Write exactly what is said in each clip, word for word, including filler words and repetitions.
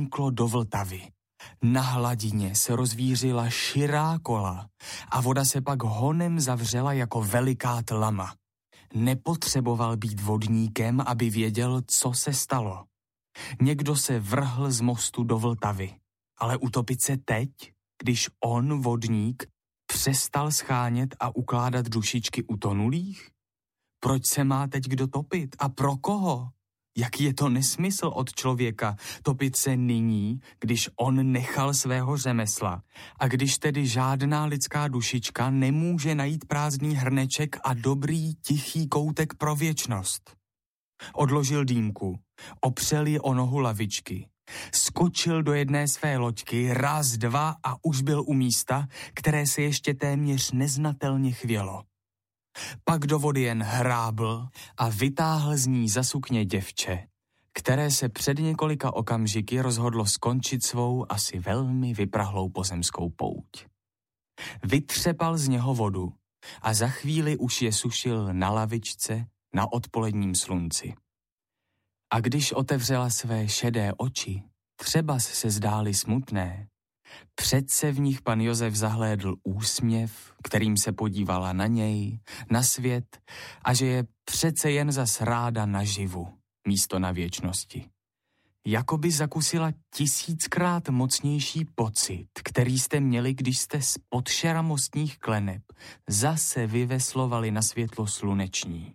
vniklo do Vltavy. Na hladině se rozvířila širá kola a voda se pak honem zavřela jako veliká tlama. Nepotřeboval být vodníkem, aby věděl, co se stalo. Někdo se vrhl z mostu do Vltavy, ale utopit se teď, když on, vodník, přestal schánět a ukládat dušičky utonulých? Proč se má teď kdo topit a pro koho? Jaký je to nesmysl od člověka topit se nyní, když on nechal svého řemesla a když tedy žádná lidská dušička nemůže najít prázdný hrneček a dobrý tichý koutek pro věčnost. Odložil dýmku, opřel ji o nohu lavičky, skočil do jedné své loďky, raz, dva a už byl u místa, které se ještě téměř neznatelně chvělo. Pak do vody jen hrábl a vytáhl z ní za sukně děvče, které se před několika okamžiky rozhodlo skončit svou asi velmi vyprahlou pozemskou pouť. Vytřepal z něho vodu a za chvíli už je sušil na lavičce na odpoledním slunci. A když otevřela své šedé oči, třeba se zdály smutné, přece v nich pan Josef zahlédl úsměv, kterým se podívala na něj, na svět a že je přece jen zas ráda naživu, místo na věčnosti. Jakoby zakusila tisíckrát mocnější pocit, který jste měli, když jste z podšeramostních kleneb zase vyveslovali na světlo sluneční.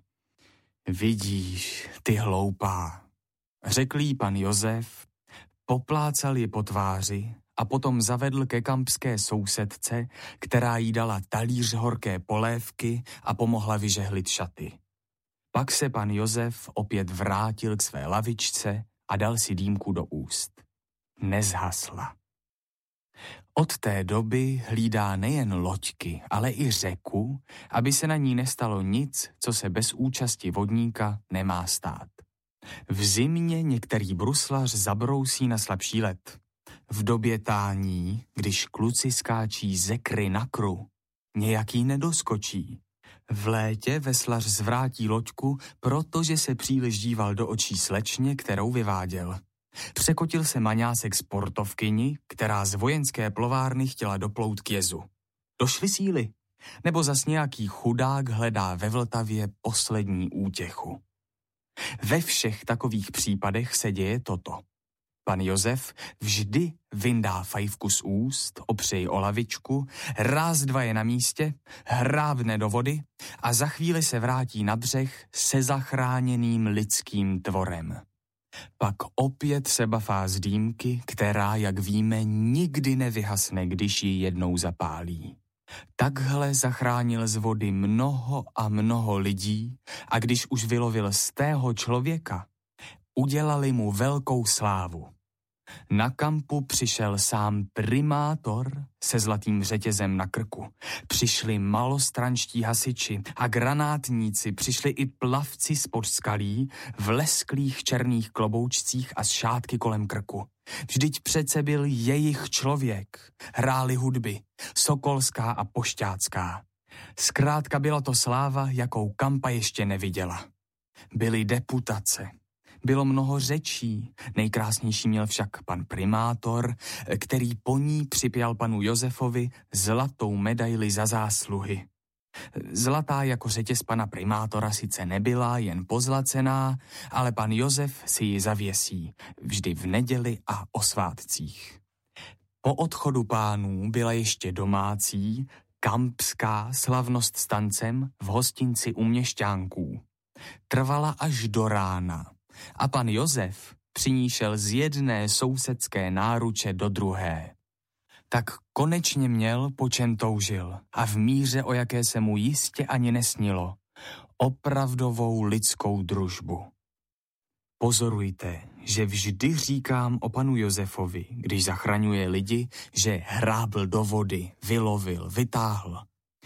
Vidíš, ty hloupá, řekl jí pan Josef, poplácal ji po tváři a potom zavedl ke kampské sousedce, která jí dala talíř horké polévky a pomohla vyžehlit šaty. Pak se pan Josef opět vrátil k své lavičce a dal si dýmku do úst. Nezhasla. Od té doby hlídá nejen loďky, ale i řeku, aby se na ní nestalo nic, co se bez účasti vodníka nemá stát. V zimě některý bruslař zabrousí na slabší led. V době tání, když kluci skáčí ze kry na kru, nějaký nedoskočí. V létě veslař zvrátí loďku, protože se příliš díval do očí slečně, kterou vyváděl. Překotil se maňásek sportovkyni, která z vojenské plovárny chtěla doplout k jezu. Došly síly, nebo zas nějaký chudák hledá ve Vltavě poslední útěchu. Ve všech takových případech se děje toto. Pan Josef vždy vyndá fajfku z úst, opřeji o lavičku, ráz dva je na místě, hrábne do vody a za chvíli se vrátí na břeh se zachráněným lidským tvorem. Pak opět se bafá z dýmky, která, jak víme, nikdy nevyhasne, když ji jednou zapálí. Takhle zachránil z vody mnoho a mnoho lidí a když už vylovil z tého člověka, udělali mu velkou slávu. Na kampu přišel sám primátor se zlatým řetězem na krku. Přišli malostranští hasiči a granátníci, přišli i plavci spod skalí v lesklých černých kloboučcích a s šátky kolem krku. Vždyť přece byl jejich člověk. Hráli hudby, sokolská a pošťácká. Zkrátka byla to sláva, jakou kampa ještě neviděla. Byly deputace. Bylo mnoho řečí, nejkrásnější měl však pan primátor, který po ní připěl panu Josefovi zlatou medaili za zásluhy. Zlatá jako řetěz pana primátora sice nebyla, jen pozlacená, ale pan Josef si ji zavěsí, vždy v neděli a o svátcích. Po odchodu pánů byla ještě domácí, kampská slavnost s tancem v hostinci u měšťánků. Trvala až do rána. A pan Josef při ní šel z jedné sousedské náruče do druhé. Tak konečně měl, po čem toužil, a v míře, o jaké se mu jistě ani nesnilo, opravdovou lidskou družbu. Pozorujte, že vždy říkám o panu Josefovi, když zachraňuje lidi, že hrábl do vody, vylovil, vytáhl.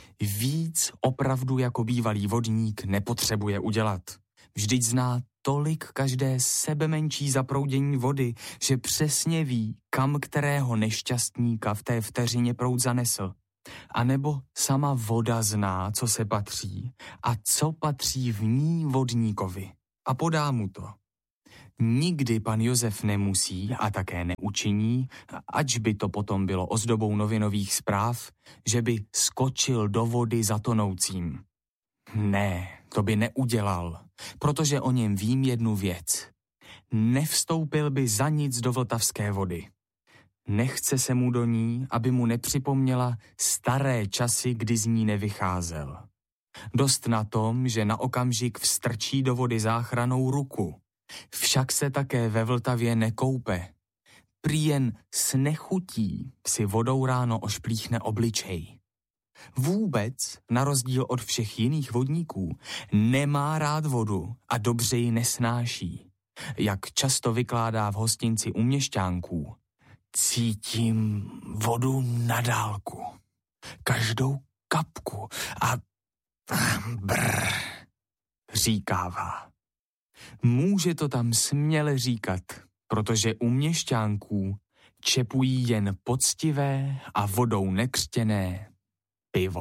Víc opravdu jako bývalý vodník nepotřebuje udělat. Vždyť zná tolik každé sebemenší zaproudění vody, že přesně ví, kam kterého nešťastníka v té vteřině proud zanesl. A nebo sama voda zná, co se patří a co patří v ní vodníkovi a podá mu to. Nikdy pan Josef nemusí a také neučiní, ač by to potom bylo ozdobou novinových zpráv, že by skočil do vody za tonoucím. Ne, to by neudělal, protože o něm vím jednu věc. Nevstoupil by za nic do vltavské vody. Nechce se mu do ní, aby mu nepřipomněla staré časy, kdy z ní nevycházel. Dost na tom, že na okamžik vstrčí do vody záchranou ruku. Však se také ve Vltavě nekoupe. Prý jen s nechutí si vodou ráno ošplíchne obličej. Vůbec, na rozdíl od všech jiných vodníků, nemá rád vodu a dobře ji nesnáší. Jak často vykládá v hostinci u měšťánků. Cítím vodu na dálku, každou kapku a brr, říkává. Může to tam směle říkat, protože u měšťánků čepují jen poctivé a vodou nekřtěné pivo.